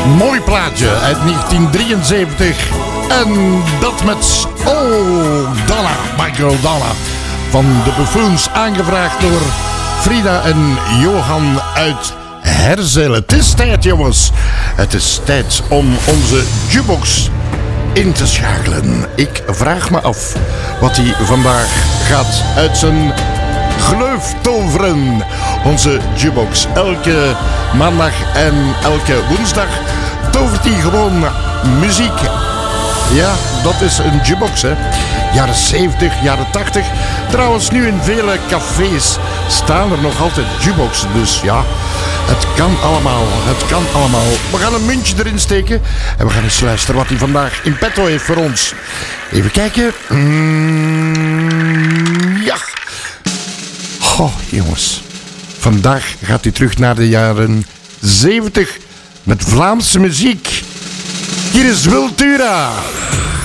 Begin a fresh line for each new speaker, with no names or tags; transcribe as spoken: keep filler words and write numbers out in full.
Mooi plaatje uit negentien drieënzeventig. En dat met Oh Donna, Michael Donna. Van de Buffoons, aangevraagd door Frida en Johan uit Herzelen. Het is tijd, jongens. Het is tijd om onze jukebox in te schakelen. Ik vraag me af wat hij vandaag gaat uit zijn gleuf toveren. Onze jukebox. Elke maandag en elke woensdag tovert hij gewoon muziek. Ja, dat is een jukebox, hè. Jaren zeventig, jaren tachtig. Trouwens, nu in vele cafés staan er nog altijd jukeboxen. Dus ja, het kan allemaal. Het kan allemaal. We gaan een muntje erin steken. En we gaan eens luisteren wat hij vandaag in petto heeft voor ons. Even kijken. Mm, ja. Oh, jongens. Vandaag gaat hij terug naar de jaren zeventig met Vlaamse muziek. Hier is Wiltura.